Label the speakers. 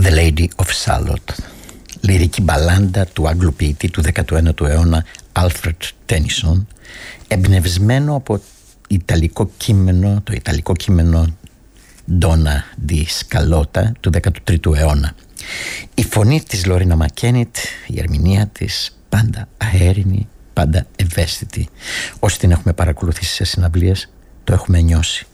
Speaker 1: The Lady of Shalott, λυρική μπαλάντα του Άγγλου ποιητή του 19ου αιώνα Alfred Tennyson, εμπνευσμένο από το ιταλικό κείμενο Donna di Scalota του 13ου αιώνα. Η φωνή της Λορίνα Μακένιτ, η ερμηνεία της πάντα αέρινη, πάντα ευαίσθητη. Όσοι την έχουμε παρακολουθήσει σε συναυλίες, το έχουμε νιώσει.